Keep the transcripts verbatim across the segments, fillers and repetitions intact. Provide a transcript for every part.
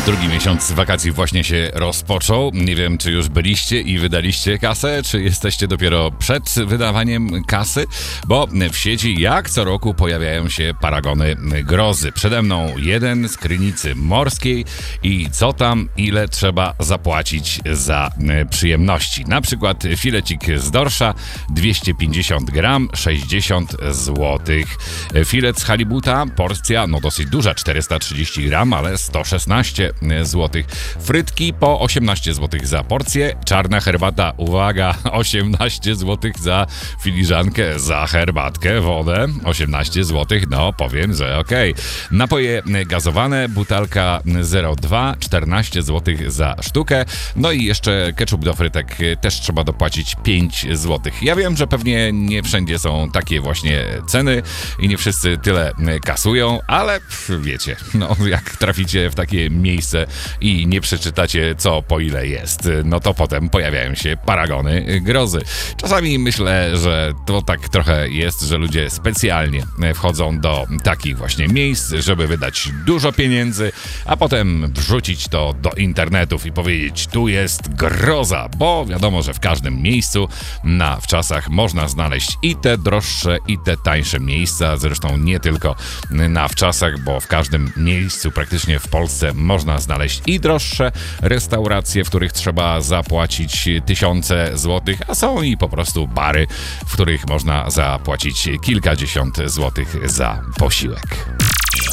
Drugi miesiąc wakacji właśnie się rozpoczął. Nie wiem, czy już byliście i wydaliście kasę, czy jesteście dopiero przed wydawaniem kasy, bo w sieci jak co roku pojawiają się paragony grozy. Przede mną jeden z Krynicy Morskiej i co tam, ile trzeba zapłacić za przyjemności. Na przykład filecik z dorsza dwieście pięćdziesiąt gram, sześćdziesiąt złotych. Filet z halibuta, porcja no dosyć duża, czterysta trzydzieści gram, ale sto szesnaście złotych. Frytki po osiemnaście złotych za porcję. Czarna herbata, uwaga, osiemnaście złotych za filiżankę, za herbatkę, wodę, osiemnaście złotych, no powiem, że okej. Okay. Napoje gazowane, butelka zero przecinek dwa, czternaście złotych za sztukę. No i jeszcze ketchup do frytek też trzeba dopłacić pięć złotych. Ja wiem, że pewnie nie wszędzie są takie właśnie ceny i nie wszyscy tyle kasują, ale wiecie, no jak traficie w takie miejsce i nie przeczytacie co po ile jest, no to potem pojawiają się paragony grozy. Czasami myślę, że to tak trochę jest, że ludzie specjalnie wchodzą do takich właśnie miejsc, żeby wydać dużo pieniędzy, a potem wrzucić to do internetów i powiedzieć, tu jest groza, bo wiadomo, że w każdym miejscu na wczasach można znaleźć i te droższe, i te tańsze miejsca, zresztą nie tylko na wczasach, bo w każdym miejscu praktycznie w Polsce można znaleźć i droższe restauracje, w których trzeba zapłacić tysiące złotych, a są i po prostu bary, w których można zapłacić kilkadziesiąt złotych za posiłek.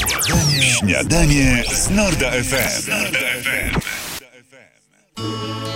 Śniadanie z Norda F M.